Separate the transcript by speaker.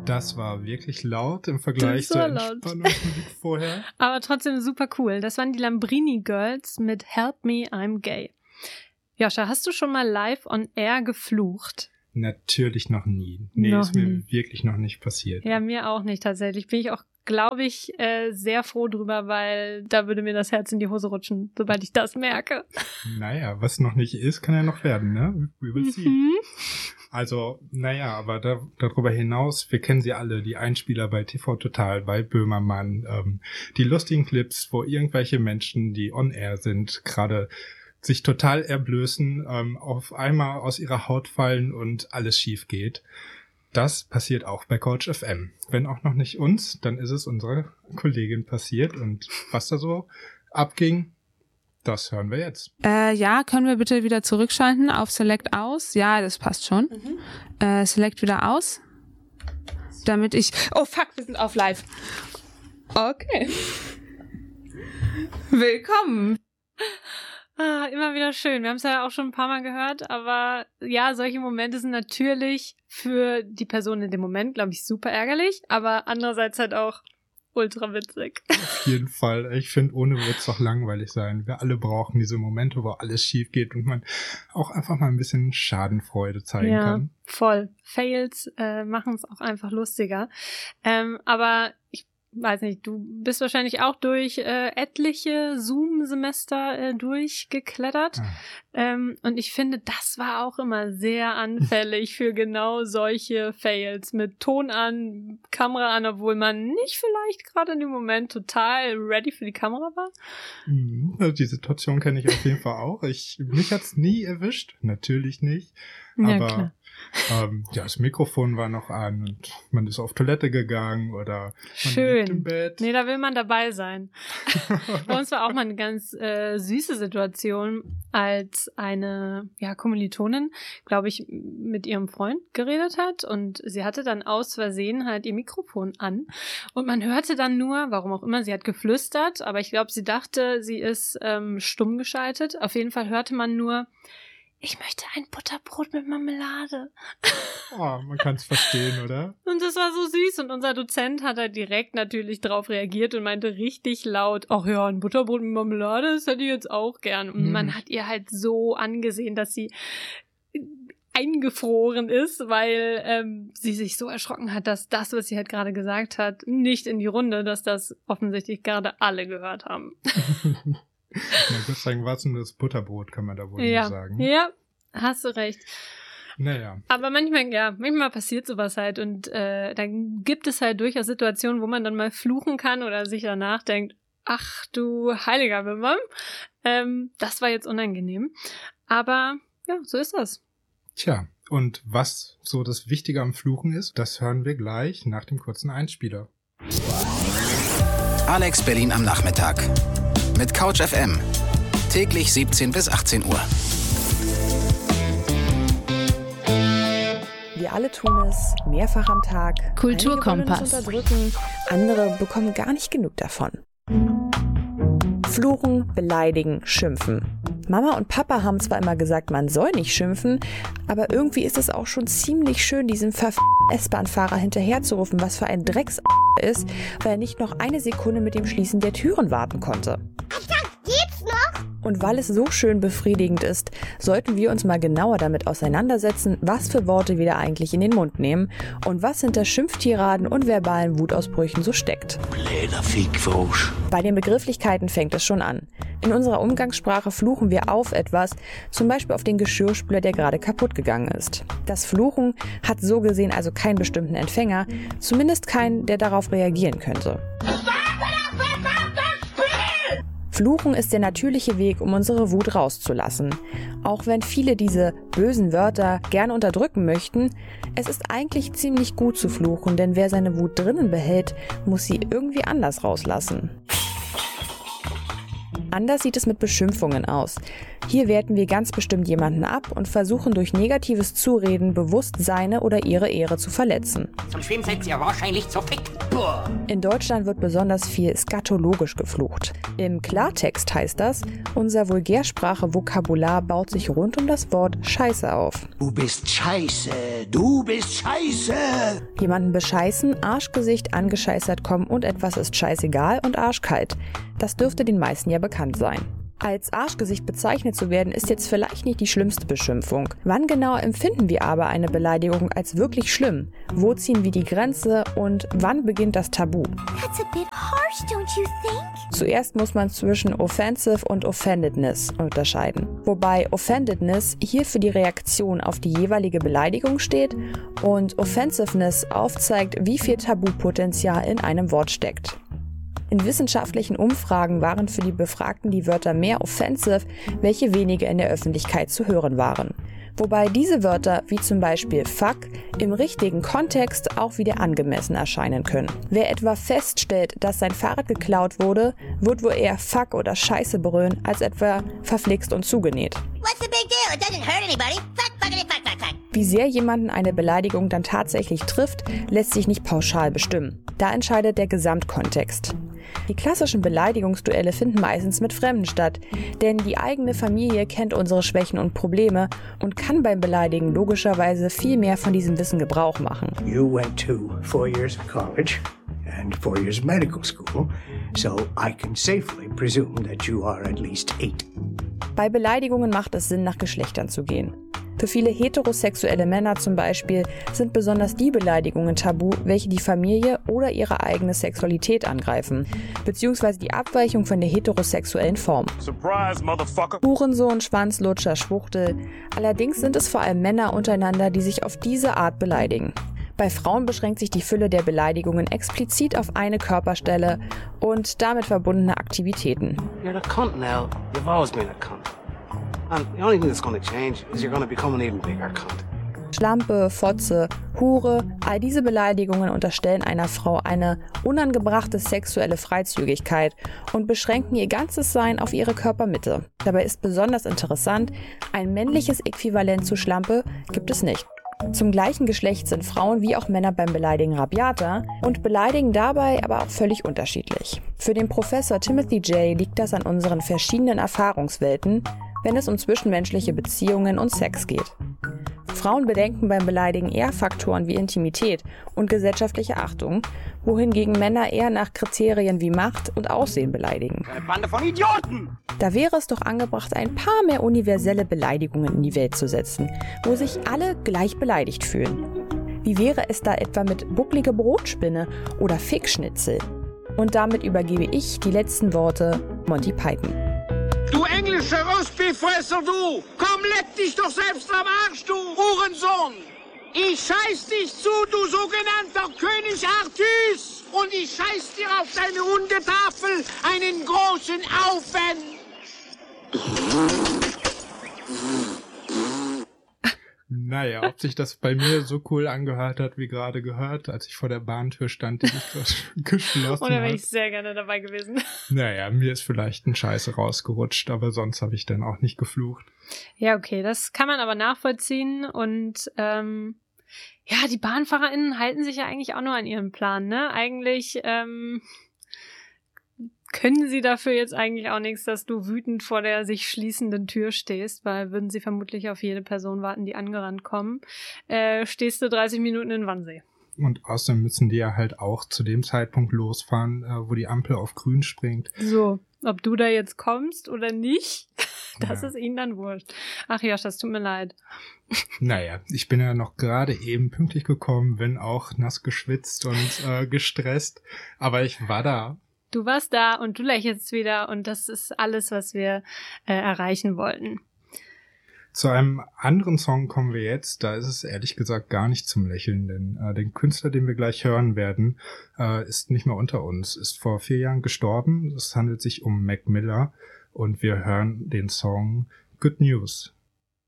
Speaker 1: Das war wirklich laut im Vergleich zur Entspannungsmusik vorher.
Speaker 2: Aber trotzdem super cool. Das waren die Lambrini Girls mit Help Me, I'm Gay. Joscha, hast du schon mal live on air geflucht?
Speaker 1: Natürlich noch nie. Nee, ist mir wirklich noch nicht passiert.
Speaker 2: Ja, mir auch nicht tatsächlich. Bin ich auch, glaube ich, sehr froh drüber, weil da würde mir das Herz in die Hose rutschen, sobald ich das merke.
Speaker 1: Naja, was noch nicht ist, kann ja noch werden, ne? We will see. Also, naja, aber darüber hinaus, wir kennen sie alle, die Einspieler bei TV Total, bei Böhmermann, die lustigen Clips, wo irgendwelche Menschen, die on air sind, gerade sich total erblößen, auf einmal aus ihrer Haut fallen und alles schief geht. Das passiert auch bei Couch FM. Wenn auch noch nicht uns, dann ist es unserer Kollegin passiert. Und was da so abging, das hören wir jetzt.
Speaker 3: Ja, können wir bitte wieder zurückschalten auf Select aus? Ja, das passt schon. Select wieder aus. Damit ich... Oh fuck, wir sind auf live. Okay. Willkommen.
Speaker 2: Immer wieder schön. Wir haben es ja auch schon ein paar Mal gehört, aber ja, solche Momente sind natürlich für die Person in dem Moment, glaube ich, super ärgerlich, aber andererseits halt auch ultra witzig.
Speaker 1: Auf jeden Fall. Ich finde, ohne wird es doch langweilig sein. Wir alle brauchen diese Momente, wo alles schief geht und man auch einfach mal ein bisschen Schadenfreude zeigen kann.
Speaker 2: Ja, voll. Fails machen es auch einfach lustiger. Aber ich weiß nicht, du bist wahrscheinlich auch durch etliche Zoom-Semester durchgeklettert. Und ich finde, das war auch immer sehr anfällig für genau solche Fails. Mit Ton an, Kamera an, obwohl man nicht vielleicht gerade in dem Moment total ready für die Kamera war.
Speaker 1: Also die Situation kenne ich auf jeden Fall auch. Mich hat's nie erwischt. Natürlich nicht.
Speaker 2: Ja,
Speaker 1: aber
Speaker 2: klar.
Speaker 1: Das Mikrofon war noch an und man ist auf Toilette gegangen oder man liegt im Bett.
Speaker 2: Nee, da will man dabei sein. Bei uns war auch mal eine ganz süße Situation, als eine Kommilitonin, glaube ich, mit ihrem Freund geredet hat und sie hatte dann aus Versehen halt ihr Mikrofon an und man hörte dann nur, warum auch immer, sie hat geflüstert, aber ich glaube, sie dachte, sie ist stumm geschaltet. Auf jeden Fall hörte man nur: Ich möchte ein Butterbrot mit Marmelade.
Speaker 1: Oh, man kann es verstehen, oder?
Speaker 2: Und das war so süß. Und unser Dozent hat halt direkt natürlich drauf reagiert und meinte richtig laut: Ach ja, ein Butterbrot mit Marmelade, das hätte ich jetzt auch gern. Und man hat ihr halt so angesehen, dass sie eingefroren ist, weil sie sich so erschrocken hat, dass das, was sie halt gerade gesagt hat, nicht in die Runde, dass das offensichtlich gerade alle gehört haben.
Speaker 1: Na Gott sei Dank war es nur das Butterbrot, kann man da wohl nur sagen.
Speaker 2: Ja, hast du recht.
Speaker 1: Naja.
Speaker 2: Aber manchmal passiert sowas halt und dann gibt es halt durchaus Situationen, wo man dann mal fluchen kann oder sich danach denkt: Ach du heiliger Bimbam, das war jetzt unangenehm. Aber ja, so ist das.
Speaker 1: Tja, und was so das Wichtige am Fluchen ist, das hören wir gleich nach dem kurzen Einspieler.
Speaker 4: Alex Berlin am Nachmittag. Mit Couch FM. Täglich 17 bis 18 Uhr.
Speaker 5: Wir alle tun es mehrfach am Tag.
Speaker 3: Kulturkompass.
Speaker 5: Einige wollen es unterdrücken, andere bekommen gar nicht genug davon. Fluchen, beleidigen, schimpfen. Mama und Papa haben zwar immer gesagt, man soll nicht schimpfen, aber irgendwie ist es auch schon ziemlich schön, diesem S-Bahn-Fahrer hinterherzurufen, was für ein Drecks ist, weil er nicht noch eine Sekunde mit dem Schließen der Türen warten konnte. Geht's noch? Und weil es so schön befriedigend ist, sollten wir uns mal genauer damit auseinandersetzen, was für Worte wir da eigentlich in den Mund nehmen und was hinter Schimpftiraden und verbalen Wutausbrüchen so steckt.
Speaker 4: Blöder Fickfrosch.
Speaker 5: Bei den Begrifflichkeiten fängt es schon an. In unserer Umgangssprache fluchen wir auf etwas, zum Beispiel auf den Geschirrspüler, der gerade kaputt gegangen ist. Das Fluchen hat so gesehen also keinen bestimmten Empfänger, zumindest keinen, der darauf reagieren könnte. Fluchen ist der natürliche Weg, um unsere Wut rauszulassen. Auch wenn viele diese bösen Wörter gern unterdrücken möchten, es ist eigentlich ziemlich gut zu fluchen, denn wer seine Wut drinnen behält, muss sie irgendwie anders rauslassen. Anders sieht es mit Beschimpfungen aus. Hier werten wir ganz bestimmt jemanden ab und versuchen durch negatives Zureden bewusst seine oder ihre Ehre zu verletzen.
Speaker 6: Zum Schwimmen seid ihr wahrscheinlich zu fick. Boah.
Speaker 5: In Deutschland wird besonders viel skatologisch geflucht. Im Klartext heißt das, unser Vulgärsprache-Vokabular baut sich rund um das Wort Scheiße auf.
Speaker 7: Du bist scheiße, du bist scheiße.
Speaker 5: Jemanden bescheißen, Arschgesicht, angescheißert kommen und etwas ist scheißegal und arschkalt. Das dürfte den meisten ja bekannt sein. Als Arschgesicht bezeichnet zu werden, ist jetzt vielleicht nicht die schlimmste Beschimpfung. Wann genau empfinden wir aber eine Beleidigung als wirklich schlimm? Wo ziehen wir die Grenze und wann beginnt das Tabu?
Speaker 8: That's a bit harsh, don't you think?
Speaker 5: Zuerst muss man zwischen Offensive und Offendedness unterscheiden. Wobei Offendedness hier für die Reaktion auf die jeweilige Beleidigung steht und Offensiveness aufzeigt, wie viel Tabupotenzial in einem Wort steckt. In wissenschaftlichen Umfragen waren für die Befragten die Wörter mehr offensive, welche weniger in der Öffentlichkeit zu hören waren. Wobei diese Wörter, wie zum Beispiel fuck, im richtigen Kontext auch wieder angemessen erscheinen können. Wer etwa feststellt, dass sein Fahrrad geklaut wurde, wird wohl eher fuck oder Scheiße brüllen, als etwa verflixt und zugenäht.
Speaker 8: What's the big deal? It doesn't hurt anybody. Fuck, fuckity, fuck, fuck, fuck.
Speaker 5: Wie sehr jemanden eine Beleidigung dann tatsächlich trifft, lässt sich nicht pauschal bestimmen. Da entscheidet der Gesamtkontext. Die klassischen Beleidigungsduelle finden meistens mit Fremden statt, denn die eigene Familie kennt unsere Schwächen und Probleme und kann beim Beleidigen logischerweise viel mehr von diesem Wissen Gebrauch machen.
Speaker 7: You went to 4 years of college and 4 years of medical school, so I can safely presume that you are at least 8.
Speaker 5: Bei Beleidigungen macht es Sinn, nach Geschlechtern zu gehen. Für viele heterosexuelle Männer zum Beispiel sind besonders die Beleidigungen tabu, welche die Familie oder ihre eigene Sexualität angreifen, beziehungsweise die Abweichung von der heterosexuellen Form.
Speaker 9: Surprise, Motherfucker!
Speaker 5: Hurensohn, Schwanzlutscher, Schwuchtel. Allerdings sind es vor allem Männer untereinander, die sich auf diese Art beleidigen. Bei Frauen beschränkt sich die Fülle der Beleidigungen explizit auf eine Körperstelle und damit verbundene Aktivitäten.
Speaker 6: You're a cunt now. You've always been a cunt. And the only thing that's gonna change is you're gonna become an even bigger cunt.
Speaker 5: Schlampe, Fotze, Hure, all diese Beleidigungen unterstellen einer Frau eine unangebrachte sexuelle Freizügigkeit und beschränken ihr ganzes Sein auf ihre Körpermitte. Dabei ist besonders interessant, ein männliches Äquivalent zu Schlampe gibt es nicht. Zum gleichen Geschlecht sind Frauen wie auch Männer beim Beleidigen rabiater und beleidigen dabei aber auch völlig unterschiedlich. Für den Professor Timothy J. liegt das an unseren verschiedenen Erfahrungswelten, wenn es um zwischenmenschliche Beziehungen und Sex geht. Frauen bedenken beim Beleidigen eher Faktoren wie Intimität und gesellschaftliche Achtung, wohingegen Männer eher nach Kriterien wie Macht und Aussehen beleidigen.
Speaker 6: Eine Bande von Idioten!
Speaker 5: Da wäre es doch angebracht, ein paar mehr universelle Beleidigungen in die Welt zu setzen, wo sich alle gleich beleidigt fühlen. Wie wäre es da etwa mit bucklige Brotspinne oder Fickschnitzel? Und damit übergebe ich die letzten Worte Monty Python.
Speaker 10: Du englische Rostbeefresser, du! Komm, leck dich doch selbst am Arsch, du Hurensohn! Ich scheiß dich zu, du sogenannter König Artus! Und ich scheiß dir auf deine Hundetafel einen großen Aufen!
Speaker 1: Naja, ob sich das bei mir so cool angehört hat, wie gerade gehört, als ich vor der Bahntür stand, die sich gerade geschlossen hat.
Speaker 2: Oder wäre ich sehr gerne dabei gewesen.
Speaker 1: Naja, mir ist vielleicht ein Scheiße rausgerutscht, aber sonst habe ich dann auch nicht geflucht.
Speaker 2: Ja, okay, das kann man aber nachvollziehen und ja, die BahnfahrerInnen halten sich ja eigentlich auch nur an ihren Plan, ne? Eigentlich können sie dafür jetzt eigentlich auch nichts, dass du wütend vor der sich schließenden Tür stehst, weil würden sie vermutlich auf jede Person warten, die angerannt kommen, stehst du 30 Minuten in Wannsee.
Speaker 1: Und außerdem müssen die ja halt auch zu dem Zeitpunkt losfahren, wo die Ampel auf grün springt.
Speaker 2: So, ob du da jetzt kommst oder nicht, das
Speaker 1: Ja.
Speaker 2: ist ihnen dann wurscht. Ach Josh, das tut mir leid.
Speaker 1: Naja, ich bin ja noch gerade eben pünktlich gekommen, wenn auch nass geschwitzt und gestresst, aber ich war da.
Speaker 2: Du warst da und du lächelst wieder und das ist alles, was wir erreichen wollten.
Speaker 1: Zu einem anderen Song kommen wir jetzt. Da ist es ehrlich gesagt gar nicht zum Lächeln, denn den Künstler, den wir gleich hören werden, ist nicht mehr unter uns, ist vor 4 Jahren gestorben. Es handelt sich um Mac Miller und wir hören den Song Good News.